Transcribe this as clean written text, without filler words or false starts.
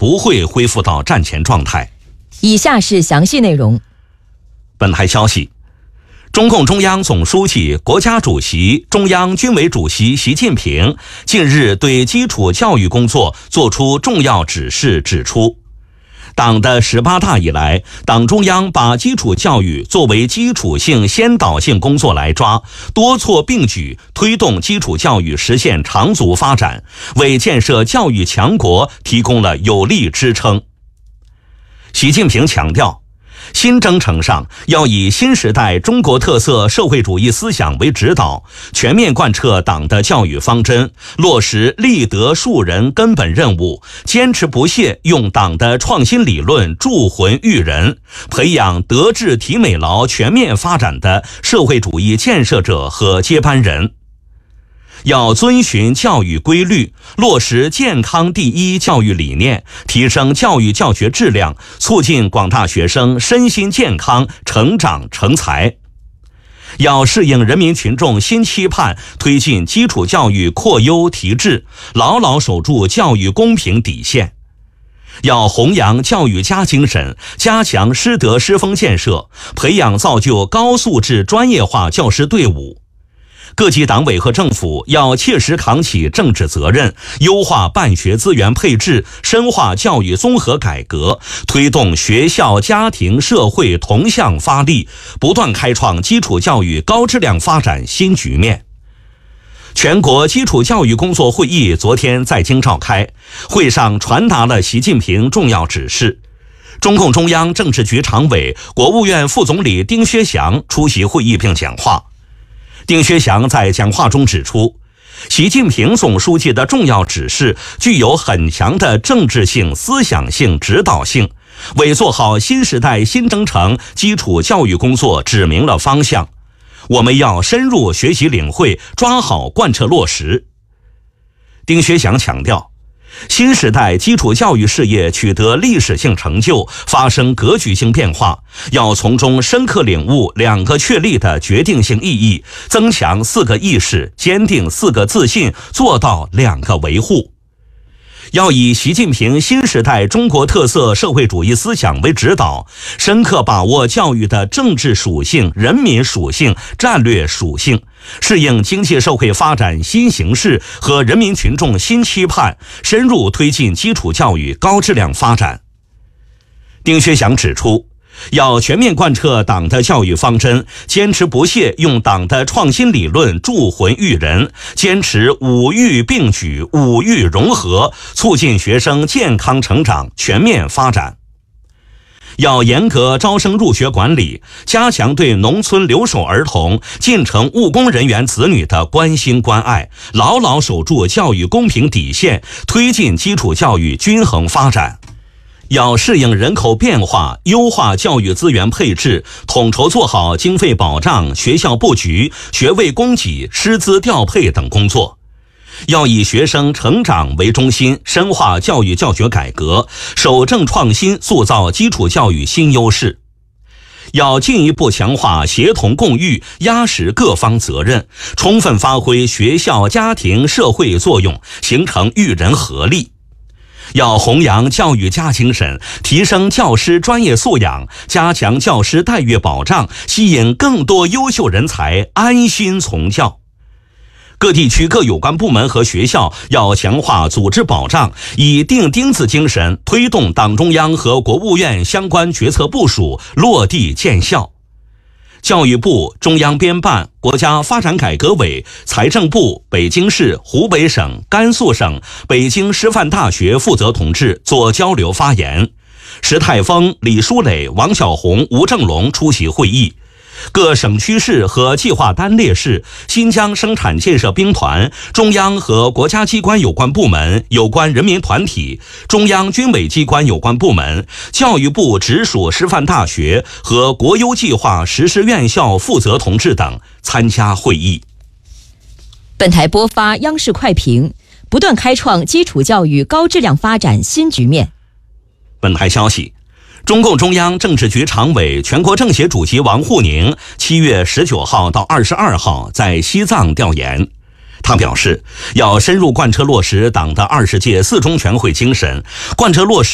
不会恢复到战前状态。 以下是详细内容。 本台消息，中共中央总书记、国家主席、中央军委主席习近平近日对基础教育工作作出重要指示，指出，党的18大以来，党中央把基础教育作为基础性、先导性工作来抓，多措并举，推动基础教育实现长足发展，为建设教育强国提供了有力支撑。习近平强调，新征程上要以新时代中国特色社会主义思想为指导，全面贯彻党的教育方针，落实立德树人根本任务，坚持不懈用党的创新理论铸魂育人，培养德智体美劳全面发展的社会主义建设者和接班人。要遵循教育规律，落实健康第一教育理念，提升教育教学质量，促进广大学生身心健康成长成才。要适应人民群众新期盼，推进基础教育扩优提质，牢牢守住教育公平底线。要弘扬教育家精神，加强师德师风建设，培养造就高素质专业化教师队伍。各级党委和政府要切实扛起政治责任，优化办学资源配置，深化教育综合改革，推动学校、家庭、社会同向发力，不断开创基础教育高质量发展新局面。全国基础教育工作会议昨天在京召开，会上传达了习近平重要指示。中共中央政治局常委、国务院副总理丁薛祥出席会议并讲话。丁薛祥在讲话中指出，习近平总书记的重要指示具有很强的政治性、思想性、指导性，为做好新时代新征程基础教育工作指明了方向。我们要深入学习领会，抓好贯彻落实。丁薛祥强调，新时代基础教育事业取得历史性成就，发生格局性变化，要从中深刻领悟2个确立的决定性意义，增强4个意识，坚定4个自信，做到2个维护。要以习近平新时代中国特色社会主义思想为指导，深刻把握教育的政治属性、人民属性、战略属性，适应经济社会发展新形势和人民群众新期盼，深入推进基础教育高质量发展。丁薛祥指出，要全面贯彻党的教育方针，坚持不懈用党的创新理论铸魂育人，坚持5育并举、5育融合，促进学生健康成长、全面发展。要严格招生入学管理，加强对农村留守儿童、进城务工人员子女的关心关爱，牢牢守住教育公平底线，推进基础教育均衡发展。要适应人口变化，优化教育资源配置，统筹做好经费保障、学校布局、学位供给、师资调配等工作。要以学生成长为中心，深化教育教学改革，守正创新，塑造基础教育新优势。要进一步强化协同共育，压实各方责任，充分发挥学校、家庭、社会作用，形成育人合力。要弘扬教育家精神，提升教师专业素养，加强教师待遇保障，吸引更多优秀人才安心从教。各地区各有关部门和学校要强化组织保障，以钉钉子精神推动党中央和国务院相关决策部署落地见效。教育部、中央编办、国家发展改革委、财政部、北京市、湖北省、甘肃省、北京师范大学负责同志做交流发言。石泰峰、李书磊、王小红、吴正龙出席会议。各省区市和计划单列市、新疆生产建设兵团、中央和国家机关有关部门、有关人民团体、中央军委机关有关部门、教育部直属师范大学和国优计划实施院校负责同志等参加会议。 本台播发央视快评，不断开创基础教育高质量发展新局面。 本台消息，中共中央政治局常委、全国政协主席王沪宁7月19号到22号在西藏调研。他表示，要深入贯彻落实党的20届四中全会精神，贯彻落实